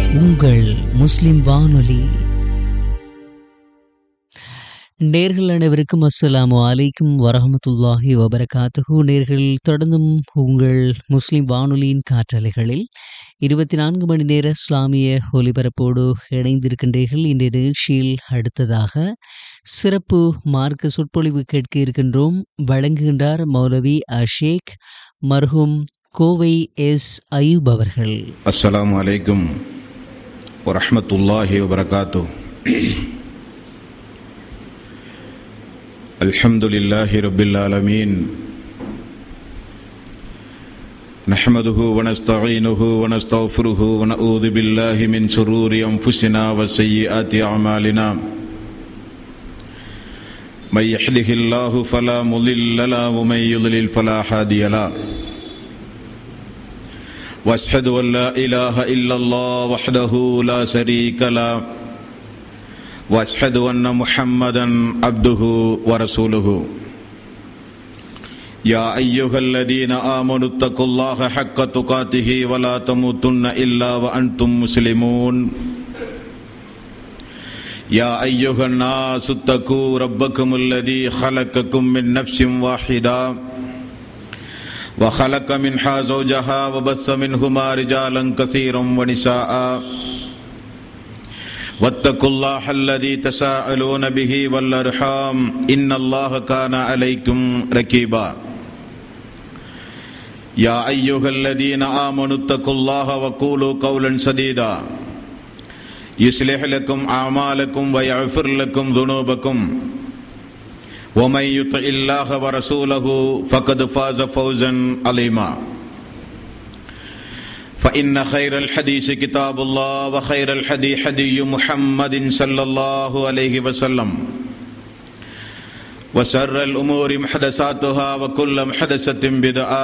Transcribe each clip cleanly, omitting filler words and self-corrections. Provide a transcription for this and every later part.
உங்கள் முஸ்லிம் வானொலி. நேர்கள் அனைவருக்கும் அஸ்ஸலாமு அலைக்கும் வரஹமத்துல்லாஹி வபரகாத்துஹு. நேர்கள் தொடர்ந்தும் உங்கள் முஸ்லிம் வானொலியின் காற்றலைகளில் 24 மணி நேர இஸ்லாமிய ஒலிபரப்போடு இணைந்திருக்கின்றீர்கள். இன்றைய நிகழ்ச்சியில் அடுத்ததாக சிறப்பு மார்க்க சொற்பொழிவு கேட்க இருக்கின்றோம். வழங்குகின்றார் மௌலவி ஷேக் மர்ஹூம் கோவை எஸ் அயூப் அவர்கள். அஸ்ஸலாமு அலைக்கும் வரஹ்மத்துல்லாஹி வபரகாத்துஹு. அல்ஹம்துலில்லாஹி ரப்பில் ஆலமீன். நஹ்மதுஹு வ நஸ்தஈனுஹு வ நஸ்தக்ஃபிருஹு வ நஊது பில்லாஹி மின் ஷுரூரி அன்ஃபுஸினா வ ஸய்யிஆத்தி அமாலினா. மை யஹ்திஹில்லாஹு ஃபலா முضில்ல லஹு வ மை யுض்லில் ஃபலா ஹாதிய லஹு. வஅஷ்ஹது அன் லா இலாஹ இல்லல்லாஹ் வஹ்தஹு லா ஷரீக லஹு واشهد ان محمدا عبده ورسوله. يا ايها الذين امنوا اتقوا الله حق تقاته ولا تموتن الا وانتم مسلمون. يا ايها الناس اتقوا ربكم الذي خلقكم من نفس واحده وخلق منها زوجها وبث منهما رجالا كثيرا ونساء. واتقوا الله الذي تساءلون به والأرحام إن الله كان عليكم رقيبا. يا أيها الذين آمنوا اتقوا الله وقولوا قولا سديدا يصلح لكم أعمالكم ويغفر لكم ذنوبكم ومن يطع الله ورسوله فقد فاز فوزا عظيما. فإن خير الحديث كتاب الله وخير الهدي هدي محمد صلى الله عليه وسلم وشر الأمور محدثاتها وكل محدثة بدعة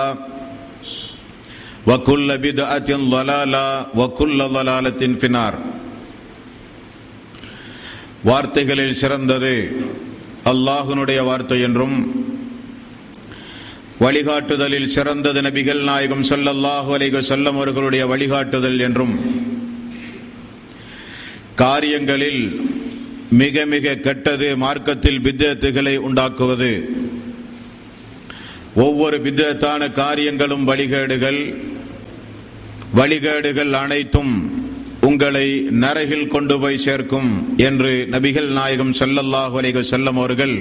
وكل بدعة ضلالة وكل ضلالة في النار. வார்த்தைகளில் சிறந்தது அல்லாஹ்வுடைய வார்த்தை என்றும் வழிகாட்டுதலில் சிறந்தது நபிகள் நாயகம் ஸல்லல்லாஹு அலைஹி வஸல்லம் அவர்களுடைய வழிகாட்டுதல் என்றும், காரியங்களில் மிக மிக கெட்டது மார்க்கத்தில் பித்அத்துகளை உண்டாக்குவது, ஒவ்வொரு பித்அத்தான காரியங்களும் வழிகேடுகள் அனைத்தும் உங்களை நரகில் கொண்டு போய் சேர்க்கும் என்று நபிகள் நாயகம் ஸல்லல்லாஹு அலைஹி வஸல்லம் அவர்கள்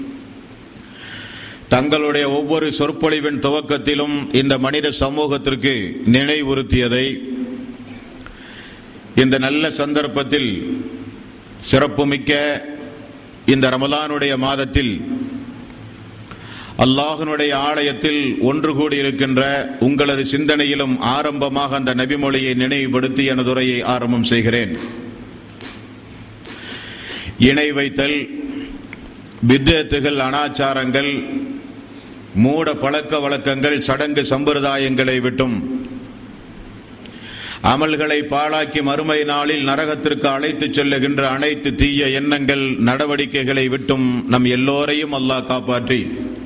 தங்களுடைய ஒவ்வொரு சொற்பொழிவின் துவக்கத்திலும் இந்த மனித சமூகத்திற்கு நினைவுறுத்தியதை இந்த நல்ல சந்தர்ப்பத்தில், சிறப்புமிக்க இந்த ரமலானுடைய மாதத்தில் அல்லாஹ்வினுடைய ஆலயத்தில் ஒன்று கூடியிருக்கின்ற உங்களது சிந்தனையிலும் ஆரம்பமாக அந்த நபிமொழியை நினைவுபடுத்தி எனது உரையை ஆரம்பம் செய்கிறேன். இணை வைத்தல், பித்அத்துகள், அனாச்சாரங்கள், மூட பழக்க வழக்கங்கள், சடங்கு சம்பிரதாயங்களை விட்டும் அமல்களை பாழாக்கி மறுமை நாளில் நரகத்திற்கு அழைத்துச் செல்லுகின்ற அனைத்து தீய எண்ணங்கள், நடவடிக்கைகளை விட்டும் நம் எல்லோரையும் அல்லாஹ் காப்பாற்றி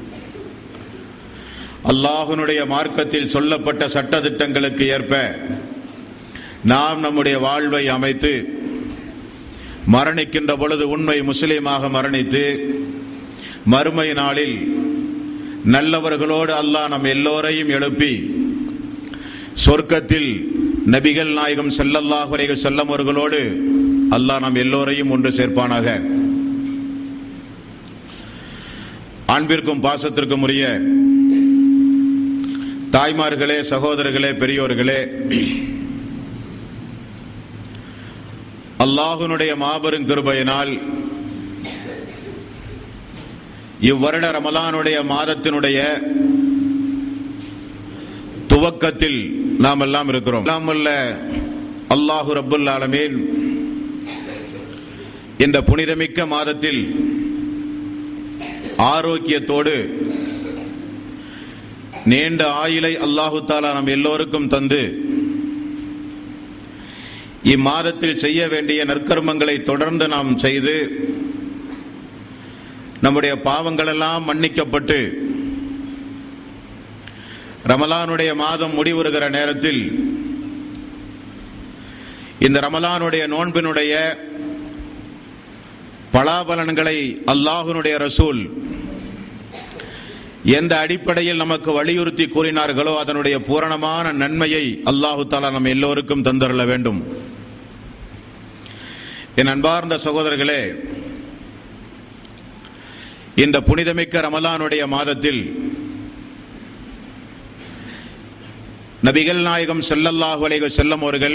அல்லாஹ்வினுடைய மார்க்கத்தில் சொல்லப்பட்ட சட்டதிட்டங்களுக்கு ஏற்ப நாம் நம்முடைய வாழ்வை அமைத்து மரணிக்கின்ற பொழுது உண்மை முஸ்லீமாக மரணித்து மறுமை நாளில் நல்லவர்களோடு அல்லாஹ் நம் எல்லோரையும் எழுப்பி சொர்க்கத்தில் நபிகள் நாயகம் ஸல்லல்லாஹு அலைஹி வஸல்லம் அவர்களோடு அல்லாஹ் நம் எல்லோரையும் ஒன்று சேர்ப்பானாக. அன்பிற்கும் பாசத்திற்கும் உரிய தாய்மார்களே, சகோதரர்களே, பெரியோர்களே, அல்லாஹ்வினுடைய மாபெரும் கிருபையினால் இவ்வருட ரமலானுடைய மாதத்தினுடைய துவக்கத்தில் நாம் எல்லாம் இருக்கிறோம். அல்லாஹு ரப்புல் ஆலமீன் இந்த புனிதமிக்க மாதத்தில் ஆரோக்கியத்தோடு நீண்ட ஆயுளை அல்லாஹு தஆலா நம் எல்லோருக்கும் தந்து இம்மாதத்தில் செய்ய வேண்டிய நற்கர்மங்களை தொடர்ந்து நாம் செய்து நம்முடைய பாவங்கள் எல்லாம் மன்னிக்கப்பட்டு ரமலானுடைய மாதம் முடிவுறுகிற நேரத்தில் இந்த ரமலானுடைய நோன்பினுடைய பலாபலன்களை அல்லாஹ்வுடைய ரசூல் எந்த அடிப்படையில் நமக்கு வலியுறுத்தி கூறினார்களோ அதனுடைய பூரணமான நன்மையை அல்லாஹு தஆலா நம் எல்லோருக்கும் தந்தருள வேண்டும். என் அன்பார்ந்த சகோதரர்களே, இந்த புனிதமிக்க ரமலானுடைய மாதத்தில் நபிகள் நாயகம் ஸல்லல்லாஹு அலைஹி வஸல்லம் அவர்கள்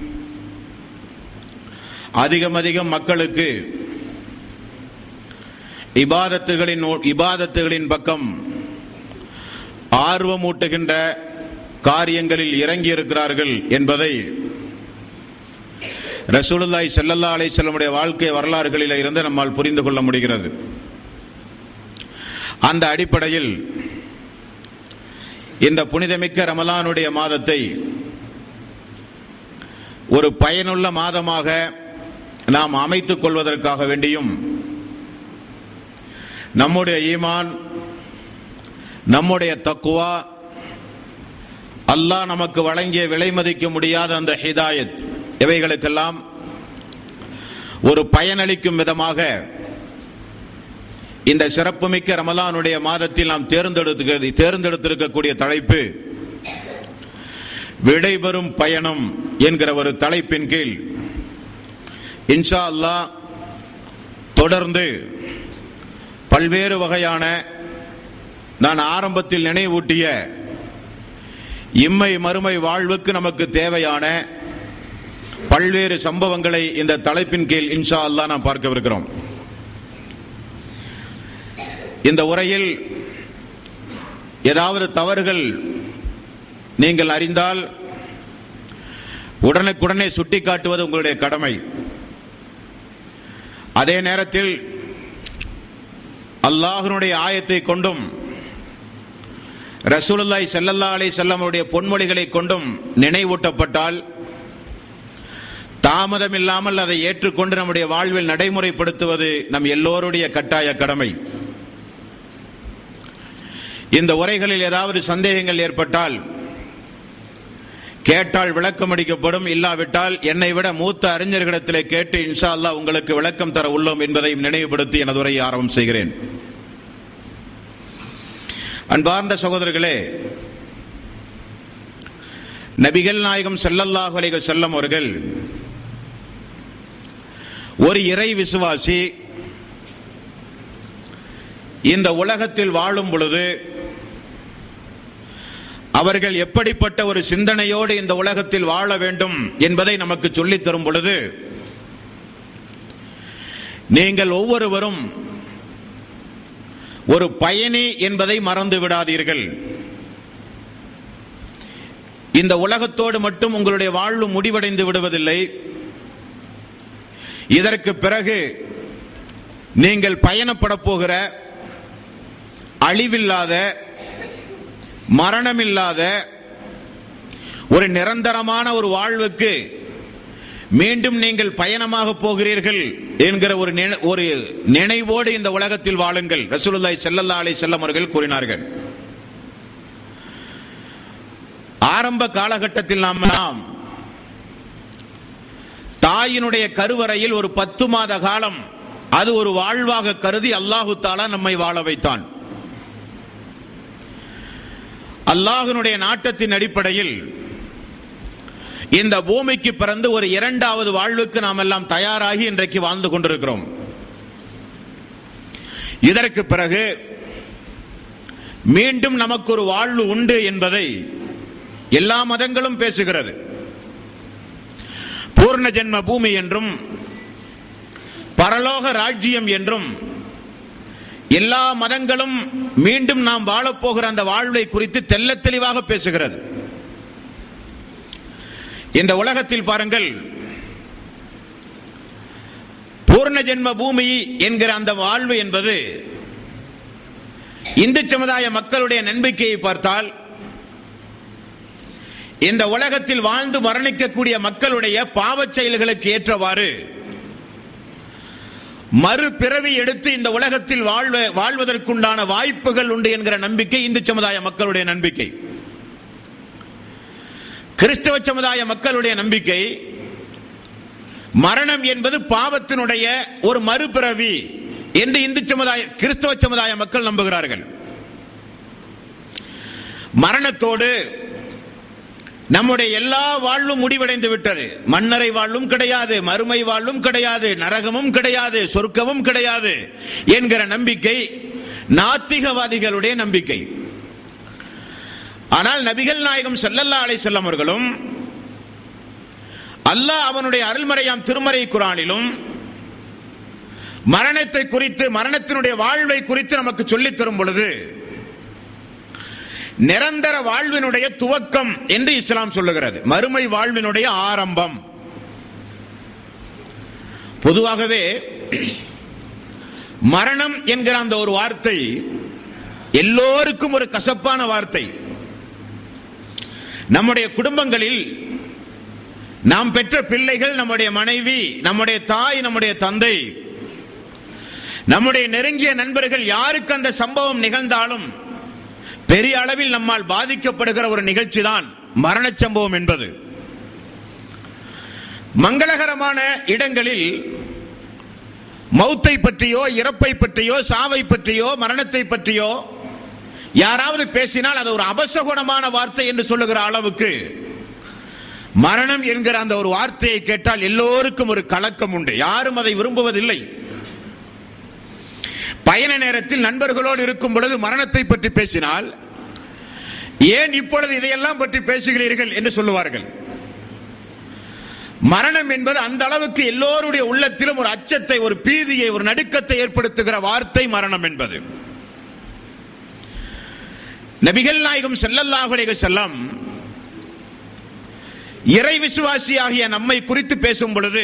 அதிகம் மக்களுக்கு இபாதத்துகளின் பக்கம் ஆர்வமூட்டுகின்ற காரியங்களில் இறங்கி இருக்கிறார்கள் என்பதை ரசூலுல்லாஹி ஸல்லல்லாஹு அலைஹி வஸல்லம் வாழ்க்கை வரலாறுகளில் இருந்து நம்மால் புரிந்து கொள்ள முடிகிறது. அந்த அடிப்படையில் இந்த புனிதமிக்க ரமலானுடைய மாதத்தை ஒரு பயனுள்ள மாதமாக நாம் அமைத்துக் கொள்வதற்காக வேண்டியும் நம்முடைய ஈமான், நம்முடைய தக்வா, அல்லாஹ் நமக்கு வழங்கிய விலை மதிக்க முடியாத அந்த ஹிதாயத், இவைகளுக்கெல்லாம் ஒரு பயனளிக்கும் விதமாக இந்த சிறப்புமிக்க ரமலானுடைய மாதத்தில் நாம் தேர்ந்தெடுத்திருக்கக்கூடிய தலைப்பு விடைபெறும் பயணம் என்கிற ஒரு தலைப்பின் கீழ் இன்ஷா அல்லாஹ் தொடர்ந்து பல்வேறு வகையான நான் ஆரம்பத்தில் நினைவூட்டிய இம்மை மறுமை வாழ்வுக்கு நமக்கு தேவையான பல்வேறு சம்பவங்களை இந்த தலைப்பின் கீழ் இன்ஷா அல்லாஹ் நாம் பார்க்கவிருக்கிறோம். இந்த உரையில் ஏதாவது தவறுகள் நீங்கள் அறிந்தால் உடனுக்குடனே சுட்டிக்காட்டுவது உங்களுடைய கடமை. அதே நேரத்தில் அல்லாஹ்வுடைய ஆயத்தை கொண்டும் ரசூலுல்லாஹி ஸல்லல்லாஹு அலைஹி வஸல்லம் அவருடைய பொன்மொழிகளை கொண்டும் நினைவூட்டப்பட்டால் தாமதம் இல்லாமல் அதை ஏற்றுக்கொண்டு நம்முடைய வாழ்வில் நடைமுறைப்படுத்துவது நம் எல்லோருடைய கட்டாய கடமை. இந்த உரைகளில் ஏதாவது சந்தேகங்கள் ஏற்பட்டால் கேட்டால் விளக்கம் அளிக்கப்படும், இல்லாவிட்டால் என்னை விட மூத்த அறிஞர்களிடத்திலே கேட்டு இன்ஷா அல்லாஹ் உங்களுக்கு விளக்கம் தர உள்ளோம் என்பதையும் நினைவுபடுத்தி எனது உரையை ஆரம்பம் செய்கிறேன். அன்பார்ந்த சகோதரர்களே, நபிகள் நாயகம் ஸல்லல்லாஹு அலைஹி வஸல்லம் அவர்கள் ஒரு இறை விசுவாசி இந்த உலகத்தில் வாழும் பொழுது அவர்கள் எப்படிப்பட்ட ஒரு சிந்தனையோடு இந்த உலகத்தில் வாழ வேண்டும் என்பதை நமக்கு சொல்லித் தரும் பொழுது, நீங்கள் ஒவ்வொருவரும் ஒரு பயணி என்பதை மறந்து விடாதீர்கள். இந்த உலகத்தோடு மட்டும் உங்களுடைய வாழ்வு முடிவடைந்து விடுவதில்லை. இதற்கு பிறகு நீங்கள் பயணப்பட போகிற அழிவில்லாத, மரணமில்லாத ஒரு நிரந்தரமான ஒரு வாழ்வுக்கு மீண்டும் நீங்கள் பயணமாக போகிறீர்கள் என்கிற ஒரு நினைவோடு இந்த உலகத்தில் வாழுங்கள். ரசூலுல்லாஹி ஸல்லல்லாஹு அலைஹி வஸல்லம் அவர்கள் கூறினார்கள். ஆரம்ப காலகட்டத்தில் நாம் தாயினுடைய கருவறையில் ஒரு 10 மாத காலம் அது ஒரு வாழ்வாக கருதி அல்லாஹு தஆலா நம்மை வாழ வைத்தான். அல்லாஹ்வுடைய நாட்டத்தின் அடிப்படையில் இந்த பூமிக்கு பிறந்து ஒரு 2வது வாழ்வுக்கு நாம் எல்லாம் தயாராகி இன்றைக்கு வாழ்ந்து கொண்டிருக்கிறோம். இதற்கு பிறகு மீண்டும் நமக்கு ஒரு வாழ்வு உண்டு என்பதை எல்லா மதங்களும் பேசுகிறது. பூர்ண ஜென்ம பூமி என்றும் பரலோக ராஜ்யம் என்றும் எல்லா மதங்களும் மீண்டும் நாம் வாழப்போகிற அந்த வாழ்வை குறித்து தெள்ளத் தெளிவாக பேசுகிறது. இந்த உலகத்தில் பாருங்கள், பூர்ண ஜென்ம பூமி என்கிற அந்த வாழ்வு என்பது இந்து சமுதாய மக்களுடைய நம்பிக்கையை பார்த்தால் இந்த உலகத்தில் வாழ்ந்து மரணிக்கக்கூடிய மக்களுடைய பாவச் செயல்களுக்கு ஏற்றவாறு மறுபிறவி எடுத்து இந்த உலகத்தில் வாழ்வதற்குண்டான வாய்ப்புகள் உண்டு என்கிற நம்பிக்கை இந்து சமுதாய மக்களுடைய நம்பிக்கை. கிறிஸ்தவ சமுதாய மக்களுடைய நம்பிக்கை மரணம் என்பது பாவத்தினுடைய ஒரு மறுபிறவி என்று இந்து சமுதாய கிறிஸ்தவ சமுதாய மக்கள் நம்புகிறார்கள். மரணத்தோடு நம்முடைய எல்லா வாழ்வும் முடிவடைந்து விட்டது. மன்னரை வாழ்வும் கிடையாது, மறுமை வாழ்வும் கிடையாது, நரகமும் கிடையாது, சொர்க்கமும் கிடையாது என்கிற நம்பிக்கை நாத்திகவாதிகளுடைய நம்பிக்கை. ஆனால் நபிகள் நாயகம் ஸல்லல்லாஹு அலைஹி வஸல்லம் அவர்களும் அல்லாஹ் அவனுடைய அருள்மறையாம் திருமறை குர்ஆனிலும் மரணத்தை குறித்து, மரணத்தினுடைய வாழ்வை குறித்து நமக்கு சொல்லித் தரும் பொழுது நிரந்தர வாழ்வினுடைய துவக்கம் என்று இஸ்லாம் சொல்லுகிறது. மறுமை வாழ்வினுடைய ஆரம்பம். பொதுவாகவே மரணம் என்கிற அந்த ஒரு வார்த்தை எல்லோருக்கும் ஒரு கசப்பான வார்த்தை. நம்முடைய குடும்பங்களில் நாம் பெற்ற பிள்ளைகள், நம்முடைய மனைவி, நம்முடைய தாய், நம்முடைய தந்தை, நம்முடைய நெருங்கிய நண்பர்கள் யாருக்கு அந்த சம்பவம் நிகழ்ந்தாலும் பெரிய அளவில் நம்மால் பாதிக்கப்படுகிற ஒரு நிகழ்ச்சி தான் மரண சம்பவம் என்பது. மங்களகரமான இடங்களில் மௌத்தை பற்றியோ, இறப்பை பற்றியோ, சாவை பற்றியோ, மரணத்தை பற்றியோ யாராவது பேசினால் அது ஒரு அபசகுணமான வார்த்தை என்று சொல்லுகிற அளவுக்கு மரணம் என்கிற அந்த ஒரு வார்த்தையை கேட்டால் எல்லோருக்கும் ஒரு கலக்கம் உண்டு. யாரும் அதை விரும்புவதில்லை. பயண நேரத்தில் நண்பர்களோடு இருக்கும் பொழுது மரணத்தை பற்றி பேசினால், ஏன் இப்பொழுது இதையெல்லாம் பற்றி பேசுகிறீர்கள் என்று சொல்லுவார்கள். மரணம் என்பது அந்த அளவுக்கு எல்லோருடைய உள்ளத்திலும் ஒரு அச்சத்தை, ஒரு பீதியை, ஒரு நடுக்கத்தை ஏற்படுத்துகிற வார்த்தை மரணம் என்பது. நபிகள் நாயகம் ஸல்லல்லாஹு அலைஹி வஸல்லம் இறை விசுவாசியாகிய நம்மை குறித்து பேசும் பொழுது,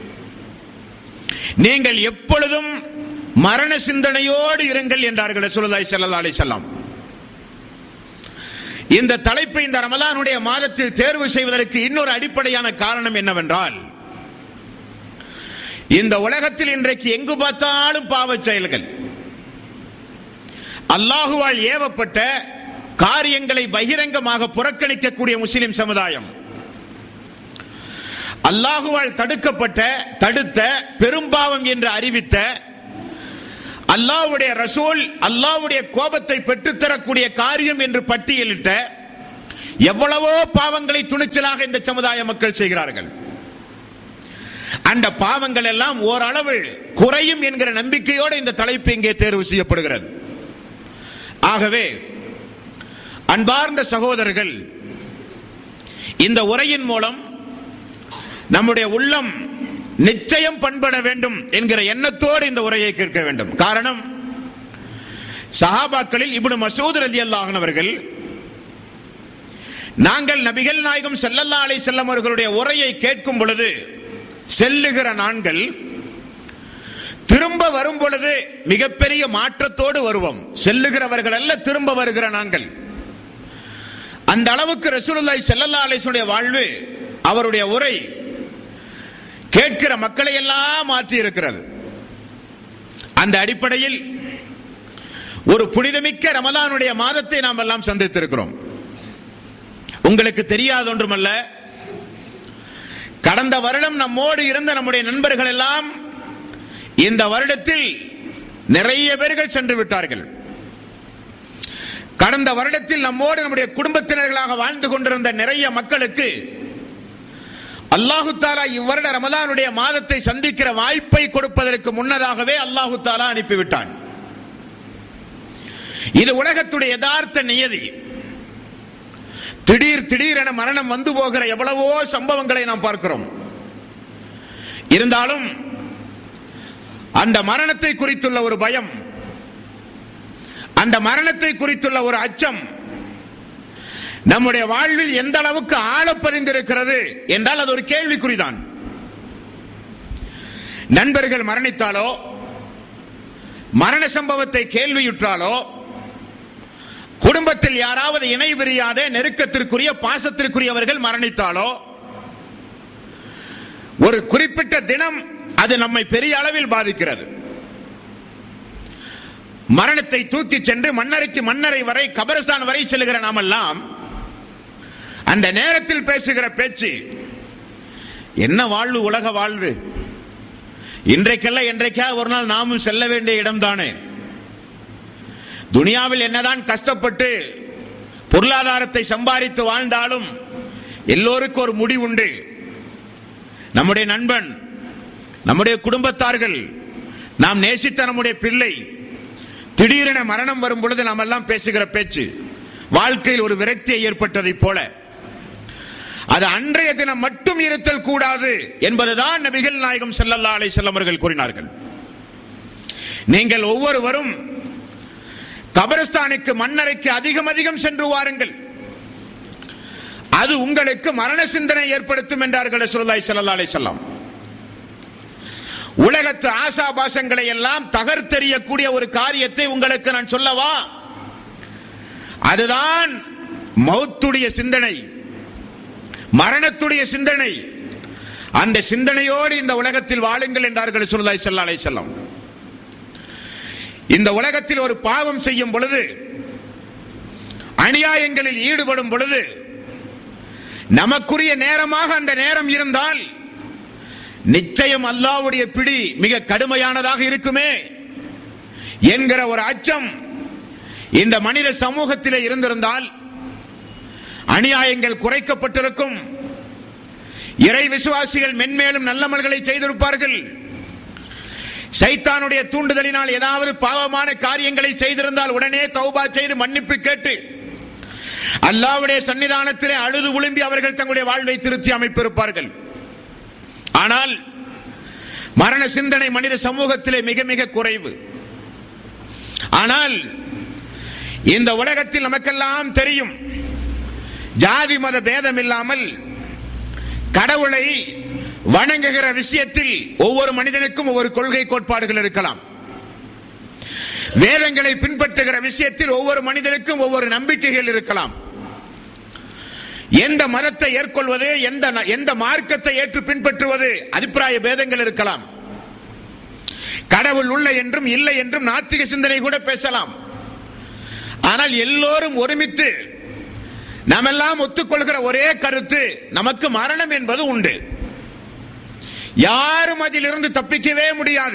நீங்கள் எப்பொழுதும் மரண சிந்தனையோடு இருங்கள் என்றார்கள் ரசூலுல்லாஹி ஸல்லல்லாஹு அலைஹி வஸல்லம். இந்த தலைப்பை இந்த ரமலானுடைய மாதத்தில் தேர்வு செய்வதற்கு இன்னொரு அடிப்படையான காரணம் என்னவென்றால், இந்த உலகத்தில் இன்றைக்கு எங்கு பார்த்தாலும் பாவச் செயல்கள், அல்லாஹுவால் ஏவப்பட்ட காரியங்களை பகிரங்கமாக புறக்கணிக்கக்கூடிய முஸ்லிம் சமுதாயம், அல்லாஹுவால் தடுத்த பெரும்பாவம் என்று அறிவித்த, அல்லாஹ்வுடைய ரசூல் அல்லாஹ்வுடைய கோபத்தை பெற்றுத்தரக்கூடிய காரியம் என்று பட்டியலிட்ட எவ்வளவோ பாவங்களை துணிச்சலாக இந்த சமுதாய மக்கள் செய்கிறார்கள். அந்த பாவங்கள் எல்லாம் ஓரளவு குறையும் என்கிற நம்பிக்கையோடு இந்த தலைப்பு இங்கே தேர்வு செய்யப்படுகிறது. ஆகவே அன்பார்ந்த சகோதரர்கள், இந்த உரையின் மூலம் நம்முடைய உள்ளம் நிச்சயம் பண்பட வேண்டும் என்கிற எண்ணத்தோடு இந்த உரையை கேட்க வேண்டும். காரணம், சஹாபாக்களில் இப்னு மஸ்ஊத் ரலியல்லாஹு அன்ஹு அவர்கள், நாங்கள் நபிகள் நாயகம் ஸல்லல்லாஹு அலைஹி வஸல்லம் அவர்களுடைய உரையை கேட்கும் பொழுது செல்லுகிற நாட்கள் திரும்ப வரும் பொழுது மிகப்பெரிய மாற்றத்தோடு வருவோம். செல்லுகிறவர்கள் அல்ல, திரும்ப வருகிற நாங்கள். அந்த அளவுக்கு ரசூலுல்லாஹி ஸல்லல்லாஹு அலைஹி வஸல்லம் வாழ்வு, அவருடைய உரை கேட்கிற மக்களை எல்லாம் மாற்றி இருக்கிறது. அந்த அடிப்படையில் ஒரு புனிதமிக்க ரமலானுடைய மாதத்தை நாம் எல்லாம் சந்தித்திருக்கிறோம். உங்களுக்கு தெரியாத ஒன்றுமல்ல, கடந்த வருடம் நம்மோடு இருந்த நம்முடைய நண்பர்கள் எல்லாம் இந்த வருடத்தில் நிறைய பேர்கள் சென்று விட்டார்கள். கடந்த வருடத்தில் நம்மோடு நம்முடைய குடும்பத்தினர்களாக வாழ்ந்து கொண்டிருந்த நிறைய மக்களுக்கு அல்லாஹு தாலா இவ்வருட ரமலானுடைய மாதத்தை சந்திக்கிற வாய்ப்பை கொடுப்பதற்கு முன்னதாகவே அல்லாஹு தாலா அனுப்பிவிட்டான். இது உலகத்துடைய யதார்த்த நியதி. திடீரென மரணம் வந்து போகிற எவ்வளவோ சம்பவங்களை நாம் பார்க்கிறோம். இருந்தாலும் அந்த மரணத்தை குறித்துள்ள ஒரு பயம், அந்த மரணத்தை குறித்துள்ள ஒரு அச்சம் நம்முடைய வாழ்வில் எந்த அளவுக்கு ஆழப்பதிந்திருக்கிறது என்றால் அது ஒரு கேள்விக்குறிதான். நண்பர்கள் மரணித்தாலோ, மரண சம்பவத்தை கேள்வியுற்றாலோ, குடும்பத்தில் யாராவது இணை பிரியாத நெருக்கத்திற்குரிய பாசத்திற்குரியவர்கள் மரணித்தாலோ, ஒரு குறிப்பிட்ட தினம் அது நம்மை பெரிய அளவில் பாதிக்கிறது. மரணத்தை தூக்கி சென்று மன்னரை வரை, கபரஸ்தான் வரை செல்கிற நாமெல்லாம் அந்த நேரத்தில் பேசுகிற பேச்சு என்ன வாழ்வு, உலக வாழ்வு. இன்றைக்கல்ல என்றைக்கா ஒரு நாள் நாமும் செல்ல வேண்டிய இடம்தானே. துனியாவில் என்னதான் கஷ்டப்பட்டு பொருளாதாரத்தை சம்பாதித்து வாழ்ந்தாலும் எல்லோருக்கும் ஒரு முடிவு உண்டு. நம்முடைய நண்பன், நம்முடைய குடும்பத்தார்கள், நாம் நேசித்த நம்முடைய பிள்ளை திடீரென மரணம் வரும் பொழுது நாம் எல்லாம் பேசுகிற பேச்சு வாழ்க்கையில் ஒரு விரக்தியை ஏற்பட்டதை போல, அது அன்றைய தினம் மட்டும் இருத்தல் கூடாது என்பதுதான் நபிகள் நாயகம் ஸல்லல்லாஹு அலைஹி வஸல்லம் அவர்கள் கூறினார்கள். நீங்கள் ஒவ்வொருவரும் கபரஸ்தானுக்கு, மண்ணறைக்கு அதிகம் அதிகம் சென்று வாருங்கள், அது உங்களுக்கு மரண சிந்தனை ஏற்படுத்தும் என்றார்கள் ரசூலுல்லாஹி ஸல்லல்லாஹு அலைஹி வஸல்லம். உலகத்து ஆசாபாசங்களை எல்லாம் தகர்த்தெறியக்கூடிய ஒரு காரியத்தை உங்களுக்கு நான் சொல்லவா? அதுதான் மௌத்துடைய சிந்தனை, மரணத்துடைய சிந்தனை. அந்த சிந்தனையோடு இந்த உலகத்தில் வாழுங்கள் என்றார்கள் ரசூலுல்லாஹி ஸல்லல்லாஹு அலைஹி வஸல்லம். இந்த உலகத்தில் ஒரு பாவம் செய்யும் பொழுது, அநியாயங்களில் ஈடுபடும் பொழுது, நமக்குரிய நேரமாக அந்த நேரம் இருந்தால் நிச்சயம் அல்லாஹ்வுடைய பிடி மிக கடுமையானதாக இருக்குமே என்கிற ஒரு அச்சம் இந்த மனித சமூகத்திலே இருந்திருந்தால் அநியாயங்கள் குறைக்கப்பட்டிருக்கும். இறை விசுவாசிகள் மென்மேலும் நல்லமல்களை செய்திருப்பார்கள். சைத்தானுடைய தூண்டுதலினால் ஏதாவது பாவமான காரியங்களை செய்திருந்தால் உடனே தௌபா செய்து மன்னிப்பு கேட்டு அல்லாஹ்வுடைய சன்னிதானத்திலே அழுது உளும்பி அவர்கள் தங்களுடைய வாழ்வை திருத்தி அமைப்பிருப்பார்கள். ஆனால் மரண சிந்தனை மனித சமூகத்திலே மிக மிக குறைவு. ஆனால் இந்த உலகத்தில் நமக்கெல்லாம் தெரியும், ஜாதி மத பேதம் இல்லாமல் கடவுளை வணங்குகிற விஷயத்தில் ஒவ்வொரு மனிதனுக்கும் ஒவ்வொரு கொள்கை கோட்பாடுகள் இருக்கலாம். வேதங்களை பின்பற்றுகிற விஷயத்தில் ஒவ்வொரு மனிதனுக்கும் ஒவ்வொரு நம்பிக்கைகள் இருக்கலாம். எந்த மதத்தை ஏற்கொள்வது, எந்த மார்க்கத்தை ஏற்று பின்பற்றுவது, அபிப்பிராய பேதங்கள் இருக்கலாம். கடவுள் உள்ள என்றும் இல்லை என்றும் நாத்திக சிந்தனை கூட பேசலாம். ஆனால் எல்லோரும் ஒருமித்து நாமெல்லாம் ஒத்துக்கொள்கிற ஒரே கருத்து, நமக்கு மரணம் என்பது உண்டு. யாரும் அதிலிருந்து தப்பிக்கவே முடியாது.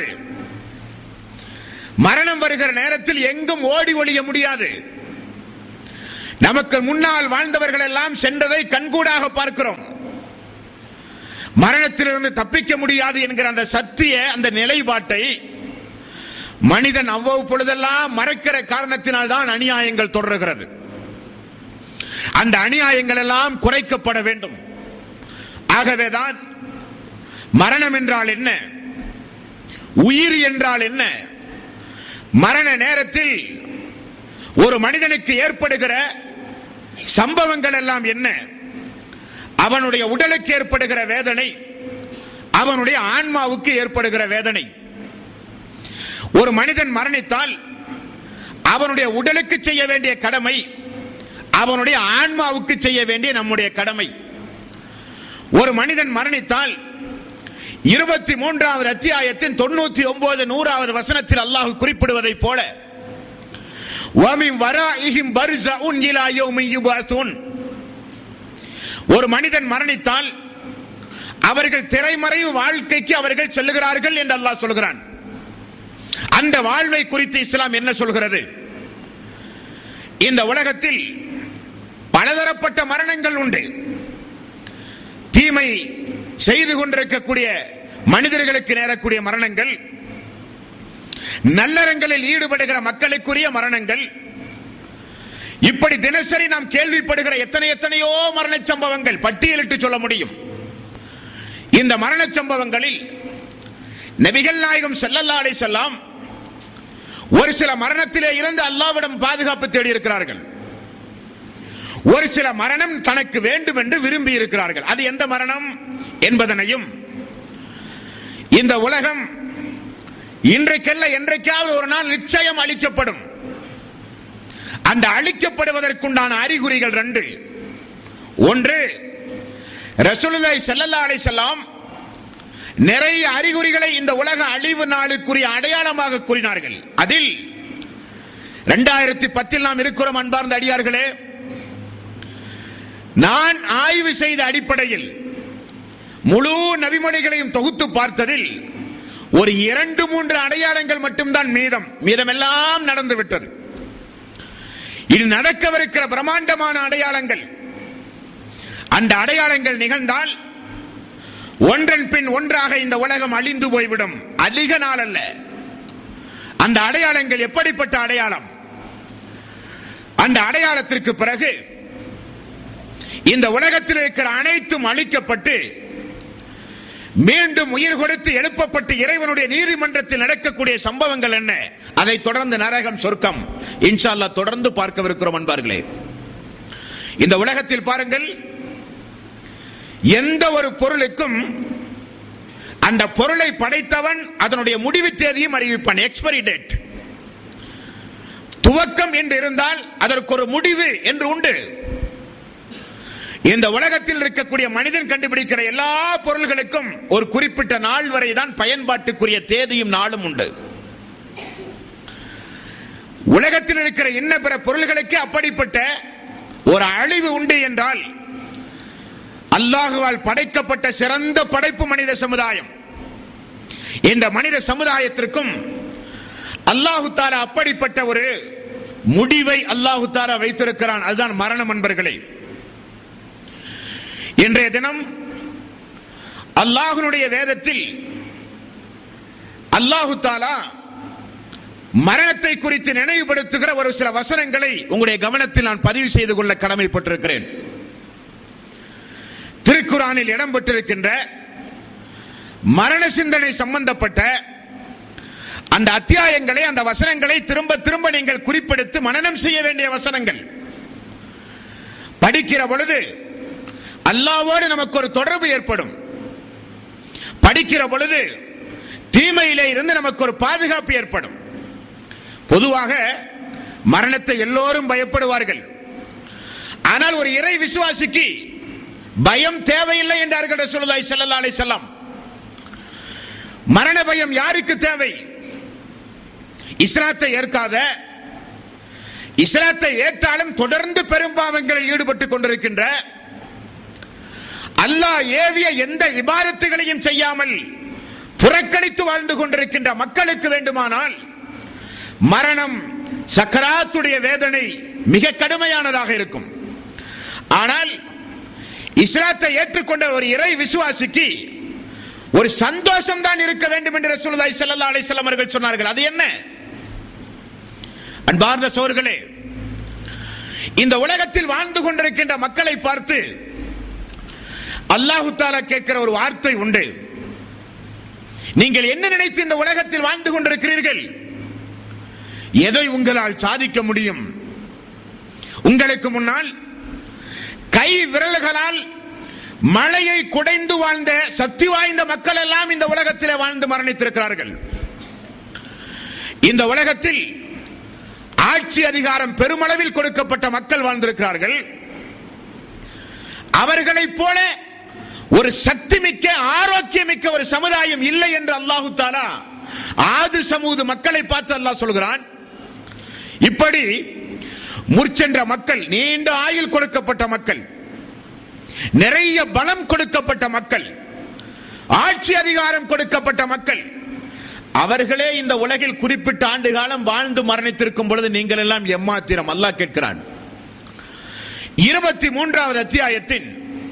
மரணம் வருகிற நேரத்தில் எங்கும் ஓடி ஒளிய முடியாது. நமக்கு முன்னால் வாழ்ந்தவர்கள் எல்லாம் சென்றதை கண்கூடாக பார்க்கிறோம். மரணத்திலிருந்து தப்பிக்க முடியாது என்கிற அந்த சத்திய, அந்த நிலைப்பாட்டை மனிதன் அவ்வப்பொழுதெல்லாம் மறைக்கிற காரணத்தினால் தான் அநியாயங்கள் தொடர்கிறது. அந்த அநியாயங்கள் எல்லாம் குறைக்கப்பட வேண்டும். ஆகவேதான் மரணம் என்றால் என்ன, உயிர் என்றால் என்ன, மரண நேரத்தில் ஒரு மனிதனுக்கு ஏற்படுகிற சம்பவங்கள் எல்லாம் என்ன, அவனுடைய உடலுக்கு ஏற்படுகிற வேதனை, அவனுடைய ஆன்மாவுக்கு ஏற்படுகிற வேதனை. ஒரு மனிதன் மரணித்தால் அவனுடைய உடலுக்கு செய்ய வேண்டிய கடமை, அவனுடைய ஆன்மாவுக்கு செய்ய வேண்டிய நம்முடைய கடமை. ஒரு மனிதன் மரணித்தால் 23வது அத்தியாயத்தின் 99 100வது வசனத்தில் அல்லாஹ் குறிப்பிடுவதை போல, ஒரு மனிதன் மரணித்தால் அவர்கள் திரைமறைவு வாழ்க்கைக்கு அவர்கள் செல்லுகிறார்கள் என்று அல்லாஹ் சொல்கிறான். அந்த வாழ்வை குறித்து இஸ்லாம் என்ன சொல்கிறது? இந்த உலகத்தில் பலதரப்பட்ட மரணங்கள் உண்டு. தீமை செய்து கொண்டிருக்கக்கூடிய மனிதர்களுக்கு நேரக்கூடிய மரணங்கள், நல்லறங்களில் ஈடுபடுகிற மக்களுக்குரிய மரணங்கள், இப்படி தினசரி நாம் கேள்விப்படுகிற எத்தனையோ மரண சம்பவங்கள் பட்டியலிட்டு சொல்ல முடியும். இந்த மரண சம்பவங்களில் நபிகள் நாயகம் ஸல்லல்லாஹு அலைஹி வஸல்லம் ஒரு சில மரணத்திலே இருந்து அல்லாஹ்விடம் பாதுகாப்பு தேடி இருக்கிறார்கள். ஒரு சில மரணம் தனக்கு வேண்டும் என்று விரும்பி இருக்கிறார்கள். அது எந்த மரணம் என்பதனையும் இந்த உலகம் இன்றைக்கல்ல என்றைக்காவது ஒரு நாள் நிச்சயம் அழிக்கப்படும். அந்த அழிக்கப்படுவதற்குண்டான அறிகுறிகள் 2. ஒன்று, ரசூலுல்லாஹி ஸல்லல்லாஹு அலைஹி வஸல்லம் நிறைய அறிகுறிகளை இந்த உலக அழிவு நாளுக்குரிய அடையாளமாக கூறினார்கள். அதில் 2010 நாம் இருக்கிறோம் அன்பார்ந்த அடியார்களே. நான் ஆய்வு செய்த அடிப்படையில் முழு நபிமொழிகளையும் தொகுத்து பார்த்ததில் ஒரு 2-3 அடையாளங்கள் மட்டும்தான் மீதமெல்லாம் நடந்து விட்டது. இது நடக்கவிருக்கிற பிரம்மாண்டமான அடையாளங்கள். அந்த அடையாளங்கள் நிகழ்ந்தால் ஒன்றன் பின் ஒன்றாக இந்த உலகம் அழிந்து போய்விடும். அதிக நாள் அல்ல. அந்த அடையாளங்கள் எப்படிப்பட்ட அடையாளம்? அந்த அடையாளத்திற்கு பிறகு இந்த உலகத்தில் இருக்கிற அனைத்தும் அழிக்கப்பட்டு மீண்டும் உயிர் கொடுத்து எழுப்பப்பட்டு இறைவனுடைய நீதிமன்றத்தில் நடக்கக்கூடிய சம்பவங்கள் என்ன? அதை தொடர்ந்து நரகம், சொர்க்கம், இன்ஷா அல்லாஹ் தொடர்ந்து பார்க்கவிருக்கிறோம் அன்பார்களே. இந்த உலகத்தில் பாருங்கள், எந்த ஒரு பொருளுக்கும் அந்த பொருளை படைத்தவன் அதனுடைய முடிவு தேதியும் அறிவிப்பான். Expiry date. துவக்கம் என்று இருந்தால் அதற்கு ஒரு முடிவு என்று உண்டு. இந்த உலகத்தில் இருக்கக்கூடிய மனிதன் கண்டுபிடிக்கிற எல்லா பொருள்களுக்கும் ஒரு குறிப்பிட்ட நாள் வரை தான் பயன்பாட்டுக்குரிய தேதியும் நாளும் உண்டு. உலகத்தில் இருக்கிற இன்ன பிற பொருள்களுக்கு அப்படிப்பட்ட ஒரு அழிவு உண்டு என்றால், அல்லாஹுவால் படைக்கப்பட்ட சிறந்த படைப்பு மனித சமுதாயம். இந்த மனித சமுதாயத்திற்கும் அல்லாஹு தஆலா அப்படிப்பட்ட ஒரு முடிவை அல்லாஹு தஆலா வைத்திருக்கிறான். அதுதான் மரணம் அன்பர்களே. இன்றைய தினம் அல்லாஹ்வுடைய வேதத்தில் அல்லாஹு தஆலா மரணத்தை குறித்து நினைவுபடுத்துகிற ஒரு சில வசனங்களை உங்களுடைய கவனத்தில் நான் பதிவு செய்து கொள்ள கடமைப்பட்டிருக்கிறேன். திருக்குர்ஆனில் இடம்பெற்றிருக்கின்ற மரண சிந்தனை சம்பந்தப்பட்ட அந்த அத்தியாயங்களை, அந்த வசனங்களை திரும்ப திரும்ப நீங்கள் குறிப்பெடுத்து மனனம் செய்ய வேண்டிய வசனங்கள். படிக்கிற பொழுது அல்லாஹ்வோடு நமக்கு ஒரு தொடர்பு ஏற்படும். படிக்கிற பொழுது தீமையிலே இருந்து நமக்கு ஒரு பாதுகாப்பு ஏற்படும். பொதுவாக மரணத்தை எல்லோரும் பயப்படுவார்கள். ஆனால் ஒரு இறை விசுவாசிக்கு பயம் தேவையில்லை என்றார்கள் ரசூலுல்லாஹி ஸல்லல்லாஹு அலைஹி வஸல்லம். மரண பயம் யாருக்கு தேவை? இஸ்லாத்தை ஏற்காத, இஸ்லாத்தை ஏற்றாலும் தொடர்ந்து பெரும்பாவங்களில் ஈடுபட்டுக் கொண்டிருக்கின்ற, அல்லாஹ் ஏவிய எந்த இபாதத்துகளையும் செய்யாமல் புறக்கணித்து வாழ்ந்து கொண்டிருக்கின்ற மக்களுக்கு வேண்டுமானால் மரணம், சக்கராத்துடைய வேதனை மிக கடுமையானதாக இருக்கும். ஆனால் இஸ்லாத்தை ஏற்றுக்கொண்ட ஒரு இறை விசுவாசிக்கு ஒரு சந்தோஷம் தான் இருக்க வேண்டும் என்று ரசூலுல்லாஹி ஸல்லல்லாஹு அலைஹி வஸல்லம் அவர்கள் சொன்னார்கள். அது என்ன? அன்பார்ந்த சகோதரர்களே, இந்த உலகத்தில் வாழ்ந்து கொண்டிருக்கின்ற மக்களை பார்த்து அல்லாஹு தஆலா கேட்கிற ஒரு வார்த்தை உண்டு. நீங்கள் என்ன நினைத்து இந்த உலகத்தில் வாழ்ந்து கொண்டிருக்கிறீர்கள்? எதை உங்களால் சாதிக்க முடியும்? உங்களுக்கு முன்னால் கை விரல்களால் மழையை குடைந்து வாழ்ந்த சக்தி வாய்ந்த மக்கள் எல்லாம் இந்த உலகத்தில் வாழ்ந்து மரணித்திருக்கிறார்கள். இந்த உலகத்தில் ஆட்சி அதிகாரம் பெருமளவில் கொடுக்கப்பட்ட மக்கள் வாழ்ந்திருக்கிறார்கள். அவர்களைப் போல ஒரு சக்தி மிக்க, ஆரோக்கியமிக்க ஒரு சமுதாயம் இல்லை என்று அல்லாஹு தஆலா ஆது சமூது மக்களை பார்த்து அல்லாஹ் சொல்கிறான். இப்படி முற்சென்ற மக்கள், நீண்ட ஆயுள் கொடுக்கப்பட்ட மக்கள், நிறைய பலம் கொடுக்கப்பட்ட மக்கள், ஆட்சி அதிகாரம் கொடுக்கப்பட்ட மக்கள், அவர்களே இந்த உலகில் குறிப்பிட்ட ஆண்டு காலம் வாழ்ந்து மரணித்திருக்கும் பொழுது நீங்கள் எல்லாம் எம்மாத்திரம்? அல்லாஹ் கேட்கிறான். 23வது அத்தியாயத்தின்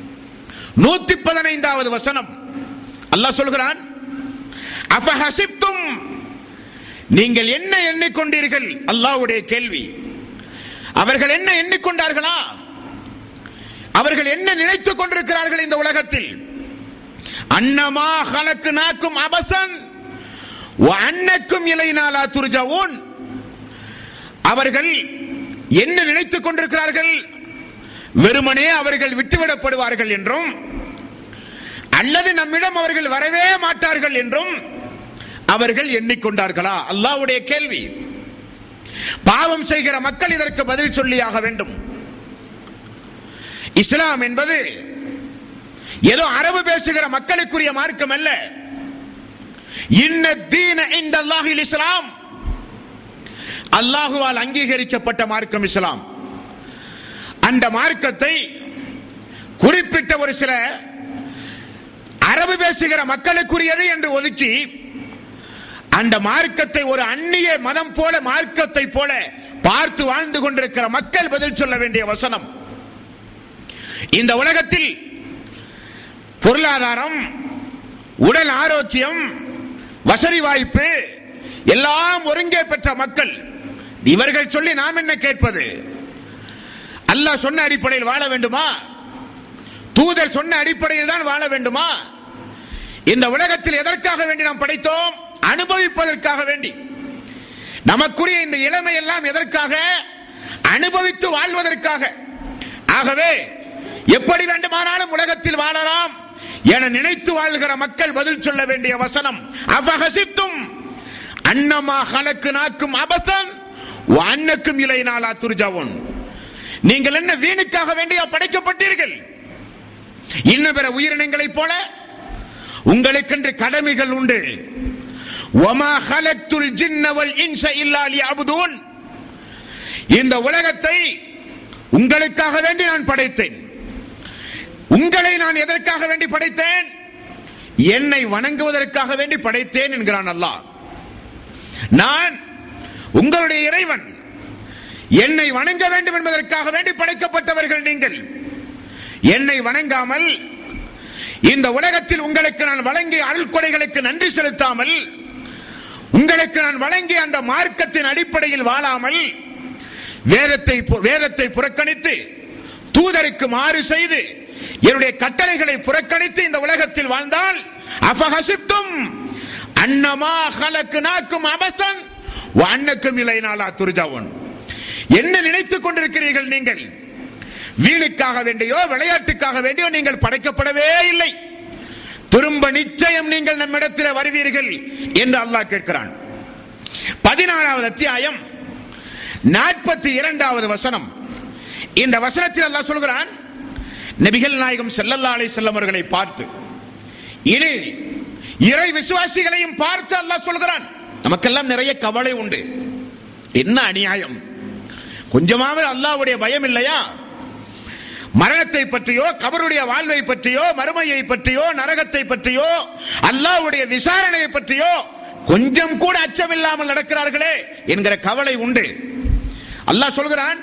115வது வசனம் அல்லாஹ் சொல்கிறான், அஃபஹஸிப்தும், நீங்கள் என்ன எண்ணிக்கொண்டீர்கள்? அல்லாஹ்வுடைய கேள்வி. அவர்கள் என்ன எண்ணிக்கொண்டார்களா? அவர்கள் என்ன நினைத்துக் கொண்டிருக்கிறார்கள் இந்த உலகத்தில்? அன்னமா ஹலக்னாக்கும் அபஸன் வ அன்னக்கும் இலைனா லா துர்ஜஊன். அவர்கள் என்ன நினைத்துக் கொண்டிருக்கிறார்கள்? வெறுமனே அவர்கள் விட்டுவிடப்படுவார்கள் என்றும், அல்லது நம்மிடம் அவர்கள் வரவே மாட்டார்கள் என்றும் அவர்கள் எண்ணிக்கொண்டார்களா? அல்லாஹ்வுடைய கேள்வி. பாவம் செய்கிற மக்கள் இதற்கு பதில் சொல்லியாக வேண்டும். இஸ்லாம் என்பது ஏதோ அரபு பேசுகிற மக்களுக்குரிய மார்க்கம் அல்ல. இன்ன தீன இன்தல்லாஹில் இஸ்லாம். அல்லாஹுவால் அங்கீகரிக்கப்பட்ட மார்க்கம் இஸ்லாம். அந்த மார்க்கத்தை குறிப்பிட்ட ஒரு சில அரபு பேசுகிற மக்களுக்குரியது என்று ஒதுக்கி அந்த மார்க்கத்தை ஒரு அந்நிய மதம் போல, மார்க்கத்தை போல பார்த்து வாழ்ந்து கொண்டிருக்கிற மக்கள் பதில் சொல்ல வேண்டிய வசனம். இந்த உலகத்தில் பொருளாதாரம், உடல் ஆரோக்கியம், வசதி வாய்ப்பு எல்லாம் ஒருங்கே பெற்ற மக்கள். இவர்கள் சொல்லி நாம் என்ன கேட்பது? அல்லாஹ் சொன்ன அடிப்படையில் வாழ வேண்டுமா? தூதர் சொன்ன அடிப்படையில் தான் வாழ வேண்டுமா? இந்த உலகத்தில் எதற்காக வேண்டி நாம் படைத்தோம்? அனுபவிப்பதற்காக வேண்டி. நமக்குரிய இந்த இளமை எல்லாம் எதற்காக? அனுபவித்து வாழ்வதற்காக. ஆகவே எப்படி வேண்டுமானாலும் உலகத்தில் வாழலாம் என நினைத்து வாழ்கிற மக்கள் பதில் சொல்ல வேண்டிய வசனம், அஃபஹசிப்தும் அன்னமா ஹலக்னாக்கும் அபஸன் வ அன்னக்கும் இலைனா லா துர்ஜவுன். நீங்கள் என்ன வீணுக்காக வேண்டியா படைக்கப்பட்டீர்கள்? இன்னும் பிற உயிரினங்களைப் போல உங்களுக்கென்று கடமைகள் உண்டு. வமா ஹலக்துல் ஜின்ன வல் இன்ஸ இல்லா லியஅபுதூன். இந்த உலகத்தை உங்களுக்காக வேண்டி நான் படைத்தேன். உங்களை நான் எதற்காக வேண்டி படைத்தேன்? என்னை வணங்குவதற்காக வேண்டி படைத்தேன் என்கிறான் அல்லாஹ். நான் உங்களுடைய இறைவன், என்னை வணங்க வேண்டும் என்பதற்காக வேண்டி படைக்கப்பட்டவர்கள் நீங்கள். என்னை வணங்காமல் இந்த உலகத்தில் உங்களுக்கு நான் வழங்கிய அருள்கொடைகளுக்கு நன்றி செலுத்தாமல், உங்களுக்கு நான் வழங்கிய அந்த மார்க்கத்தின் அடிப்படையில் வாழாமல், வேதத்தை புறக்கணித்து தூதருக்கு மாறு செய்து என்னுடைய கட்டளைகளை புறக்கணித்து இந்த உலகத்தில் வாழ்ந்தால், அஃபஹசிப்தும் அன்னமா ஹலக்னாக்கும் அபஸன் வ அன்னக்கும் இலைனா லா துர்ஜவுன். என்ன நினைத்துக் கொண்டிருக்கிறீர்கள் நீங்கள்? வீணுக்காக வேண்டியோ விளையாட்டுக்காக வேண்டியோ நீங்கள் படைக்கப்படவே இல்லை. திரும்ப நிச்சயம் நீங்கள் நம்மிடத்தில் வருவீர்கள் என்று அல்லாஹ் கேட்கிறான். 14வது அத்தியாயம் 42வது வசனம். இந்த வசனத்தில் அல்லாஹ் சொல்கிறான், நபிகள் நாயகம் ஸல்லல்லாஹு அலைஹி வஸல்லம் அவர்களை பார்த்து, இனி இறை விசுவாசிகளையும் பார்த்து அல்லாஹ் சொல்கிறான். நமக்கெல்லாம் நிறைய கவலை உண்டு. என்ன அநியாயம்! கொஞ்சமாவது அல்லாஹ்வுடைய பயம் இல்லையா? மரணத்தை பற்றியோ, கபருடைய வாழ்வை பற்றியோ, மறுமையை பற்றியோ, நரகத்தை பற்றியோ, அல்லாஹ்வுடைய விசாரணையை பற்றியோ கொஞ்சம் கூட அச்சமில்லாமல் நடக்கிறார்களே என்கிற கவலை உண்டு. அல்லாஹ் சொல்கிறான்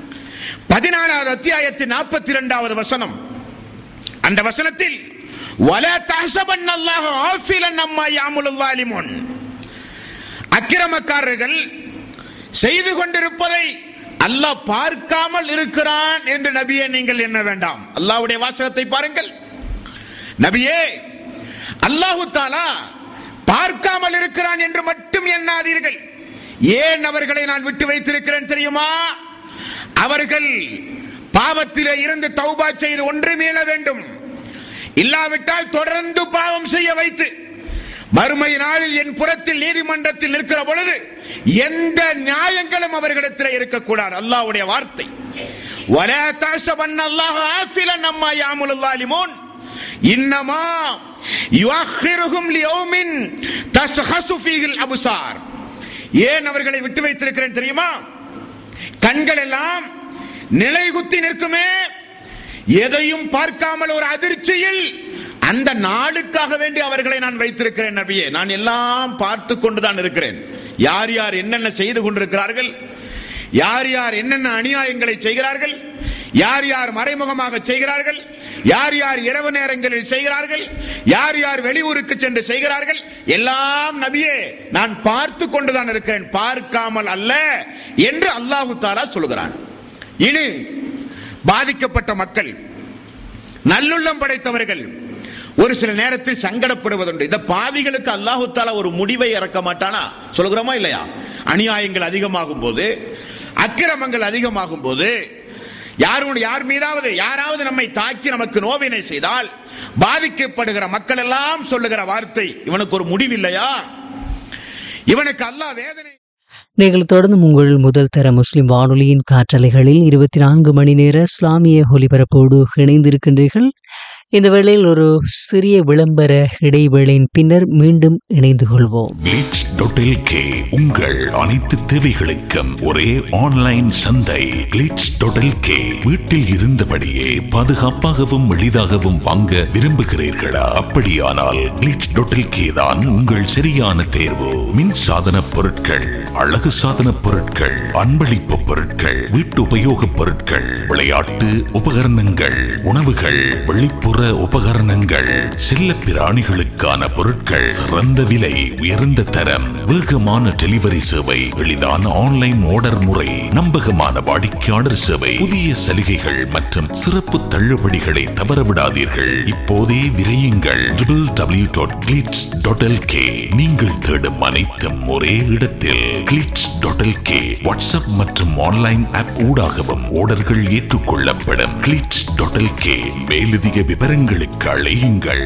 14வது அத்தியாயத்தின் 42வது வசனம். அந்த வசனத்தில் வலா தஹ்சபன்னல்லாஹ ஆஃபிலன் அம்மா யாமுலுல் ஸாலிமூன். அக்கிரமக்காரர்கள் செய்து கொண்டிருப்பதை அல்லாஹ் பார்க்காமல் இருக்கிறான் என்று நபியே நீங்கள் எண்ண வேண்டாம். அல்லாஹ்வுடைய வாசகத்தை பாருங்கள். நபியே, அல்லாஹ் தஆலா பார்க்காமல் இருக்கிறான் என்று மட்டும் எண்ணாதீர்கள். ஏன் அவர்களை நான் விட்டு வைத்திருக்கிறேன் தெரியுமா? அவர்கள் பாவத்திலே இருந்து தௌபா செய்து ஒன்று மீள வேண்டும். இல்லாவிட்டால் தொடர்ந்து பாவம் செய்ய வைத்து மறுமை நாளில் என் புறத்தில் நீதிமன்றத்தில் நிற்கிற பொழுது எந்த நியாயங்களும் அவர்களிடத்தில் இருக்கக்கூடாது. அல்லாஹ்வுடைய வார்த்தை. வலா தஹ்சபன்னல்லாஹ ஆஃபிலன் அம்மா யாமுலுல் ஸாலிமூன் இன்னமா யுஅக்கிருஹும் லியௌமின் தஷ்ஹசு ஃபீஹில் அப்சார். ஏன் அவர்களை விட்டு வைத்திருக்கிறேன் தெரியுமா? கண்கள் எல்லாம் நிலைகுத்தி நிற்குமே, எதையும் பார்க்காமல் ஒரு அதிர்ச்சியில், அந்த நாளுக்காக வேண்டி அவர்களை நான் வைத்திருக்கிறேன். நபியே, நான் எல்லாம் பார்த்து கொண்டுதான் இருக்கிறேன். யார் யார் என்னென்ன செய்து கொண்டிருக்கிறார்கள், யார் யார் என்னென்ன அநியாயங்களை செய்கிறார்கள், யார் யார் மறைமுகமாக செய்கிறார்கள், யார் யார் இரவு நேரங்களில் செய்கிறார்கள், யார் யார் வெளியூருக்கு சென்று செய்கிறார்கள், எல்லாம் நபியே நான் பார்த்து கொண்டுதான் இருக்கிறேன், பார்க்காமல் அல்ல என்று அல்லாஹ் தஆலா சொல்கிறான். இனி பாதிக்கப்பட்ட மக்கள், நல்லுள்ளம் படைத்தவர்கள் ஒரு சில நேரத்தில் சங்கடப்படுவதுண்டு. இந்த பாவிகளுக்கு அல்லாஹ் தஆலா ஒரு முடிவை இறக்க மாட்டானா? சொல்கிறோமா இல்லையா? அநியாயங்கள் அதிகமாகும் போது, அக்கிரமங்கள் அதிகமாகும் போது, யார் மீதாவது யாராவது நம்மை தாக்கி நமக்கு நோவினை செய்தால் பாதிக்கப்படுகிற மக்கள் எல்லாம் சொல்லுகிற வார்த்தை, இவனுக்கு ஒரு முடிவில்லையா? இவனுக்கு அல்லாஹ் வேதனை. நீங்கள் தொடர்ந்து உங்கள் முதல் தர முஸ்லிம் வானொலியின் காற்றலைகளில் 24 மணி நேர இஸ்லாமிய ஒலிபரப்போடு இணைந்திருக்கின்றீர்கள். இந்த வேளையில் ஒரு சிறிய விளம்பர இடைவேளையின் பின்னர் மீண்டும் இணைந்து கொள்வோம். Glitch.lk உங்கள் அனைத்து தேவைகளுக்கும் ஒரே ஆன்லைன் சந்தை. Glitch.lk வீட்டில் இருந்தபடியே பாதுகாப்பாகவும் எளிதாகவும் வாங்க விரும்புகிறீர்களா? அப்படியானால் Glitch.lk தான் உங்கள் சரியான தேர்வு. மின் சாதன பொருட்கள், அழகு சாதன பொருட்கள், அன்பளிப்பு பொருட்கள், வீட்டு உபயோக பொருட்கள், விளையாட்டு உபகரணங்கள், உணவுகள், வெளிப்புற உபகரணங்கள், செல்ல பிராணிகளுக்கான பொருட்கள், சிறந்த விலை, உயர்ந்த தரம், வேகமான டெலிவரி சேவை, எளிதான ஆன்லைன் ஆர்டர் முறை, நம்பகமான வாடிக்கையாளர் சேவை, புதிய சலுகைகள் மற்றும் சிறப்பு தள்ளுபடிகளை தவறவிடாதீர்கள். இப்போதே விரையுங்கள் www.glitch.lk. நீங்கள் தேடும் அனைத்தும் ஒரே இடத்தில். Glitch.lk வாட்ஸ்அப் மற்றும் ஆன்லைன் ஆப் ஊடாகவும் ஆர்டர்கள் ஏற்றுக்கொள்ளப்படும். Glitch.lk மேலதிக விவரங்களுக்கு அழையுங்கள்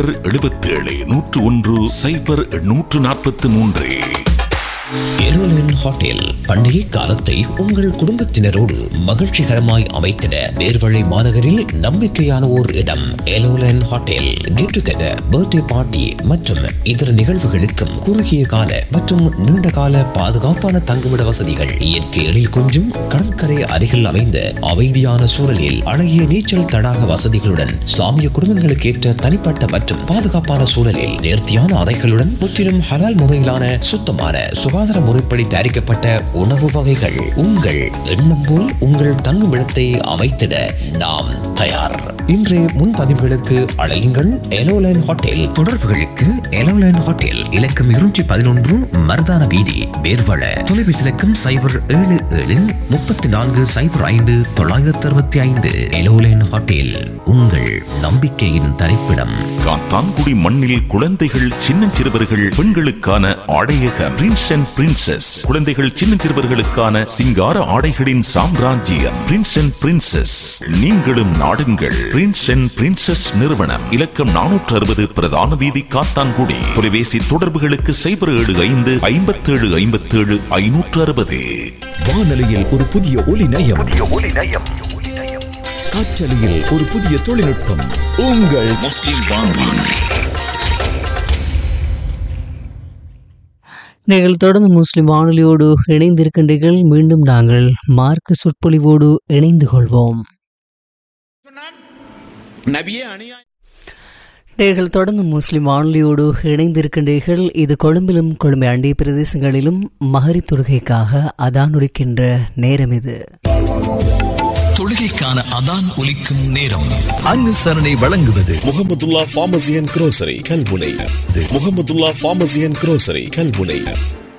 077-101-0843. எலோலன் ஹோட்டல் பண்டிகை காலத்தை உங்கள் குடும்பத்தினரோடு மகிழ்ச்சிகரமாய் அமைத்திட நேர்வழி மாநகரில் நம்பிக்கையான ஓர் இடம். எலோலன் hotel get together, birthday party மற்றும் இதர நிகழ்வுகளுக்கும் குறுகிய கால மற்றும் நீண்ட கால பாதுகாப்பான தங்குமிட வசதிகள், இயற்கை எழில் கொஞ்சும் கடற்கரை அருகில் அமைந்த அமைதியான சூழலில் அழகிய நீச்சல் தடாக வசதிகளுடன், இஸ்லாமிய குடும்பங்களுக்கு ஏற்ற தனிப்பட்ட மற்றும் பாதுகாப்பான சூழலில் நேர்த்தியான அறைகளுடன், முற்றிலும் ஹலால் முறையிலான சுத்தமான சுகாதார முறைப்படி தயாரிக்கப்பட்ட உணவு வகைகள். உங்கள் எண்ணம் போல் உங்கள் தங்குமிடத்தை அமைத்திட நாம் தயார். இன்றைய முன்பதிவுகளுக்கு அழையுங்கள் எலோலைன் ஹோட்டல். தொடர்புகளுக்கு எலோலைன் ஹோட்டல் இலக்கம் 211 மருதான வீதி, வேர்வள. தொலைபேசி இலக்கம் 077-3405-965. எலோலைன் ஹோட்டல் உங்கள் நம்பிக்கையின் தரிப்பிடம். காத்தான்குடி மண்ணில் குழந்தைகள், சின்னஞ்சிறுவர்கள், பெண்களுக்கான ஆடையகம் பிரின்ஸ் அண்ட் பிரின்சஸ். குழந்தைகள், சின்னஞ்சிறுவர்களுக்கான சிங்கார ஆடைகளின் சாம்ராஜ்யம் பிரின்ஸ் அண்ட் பிரின்சஸ். நீங்களும் நாடுங்கள் பிரின்ஸ் அண்ட் பிரின்சஸ் நிறுவனம். இலக்கம் 460 பிரதான வீதி, காத்தான்குடி. தொலைபேசி தொடர்புகளுக்கு 075-57-57-560. வானொலியில் ஒரு புதிய ஒலி நயம், காற்றலையில் ஒரு புதிய தொழில்நுட்பம். உங்கள் முஸ்லிம் வானொலி. நீங்கள் தொடர்ந்து முஸ்லிம் வானொலியோடு இணைந்திருக்கின்றீர்கள். மீண்டும் நாங்கள் மார்க்க சொற்பொழிவோடு இணைந்து கொள்வோம். நீங்கள் தொடர்ந்து முஸ்லிம் வானொலியோடு இணைந்திருக்கின்றீர்கள். இது கொழும்பிலும் கொழும்பை அண்டிய பிரதேசங்களிலும் மகரிப் தொழுகைக்காக அதான் ஒலிக்கின்ற நேரம். இது தொழுகைக்கான அதான் ஒலிக்கும் நேரம். அனுசரணை வழங்குவது Mahmudullah pharmacy and grocery Kalmunai. Mahmudullah pharmacy and grocery Kalmunai.